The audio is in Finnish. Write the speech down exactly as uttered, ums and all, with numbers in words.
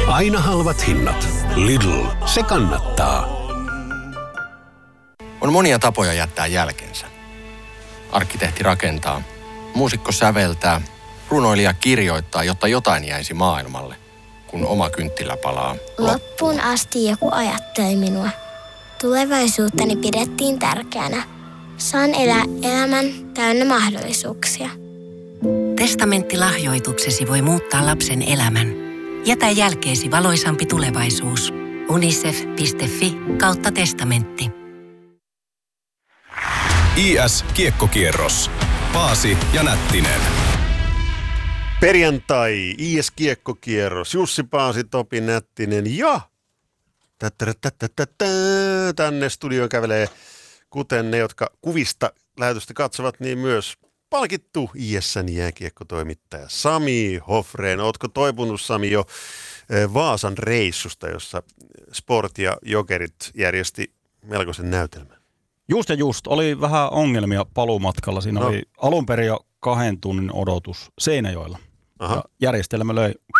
Aina halvat hinnat. Lidl, se kannattaa. On monia tapoja jättää jälkensä. Arkkitehti rakentaa, muusikko säveltää, runoilija kirjoittaa, jotta jotain jäisi maailmalle, kun oma kynttilä palaa Loppuun asti joku ajatteli minua. Tulevaisuuttani pidettiin tärkeänä. Saan elää elämän täynnä mahdollisuuksia. Testamenttilahjoituksesi voi muuttaa lapsen elämän. Jätä jälkeesi valoisampi tulevaisuus. unicef piste fi kautta testamentti. I S-kiekkokierros. Paasi ja Nättinen. Perjantai, I S-kiekkokierros. Jussi Paasi, Topi Nättinen ja tänne studioon kävelee, kuten ne, jotka kuvista lähetystä katsovat, niin myös palkittu I S:n jääkiekkotoimittaja Sami Hofrén. Ootko toipunut, Sami, jo Vaasan reissusta, jossa Sport ja Jokerit järjesti melkoisen näytelmän? Just ja just. Oli vähän ongelmia paluumatkalla. Siinä no. oli alun perin jo kahden tunnin odotus Seinäjoella. Ja järjestelmä löi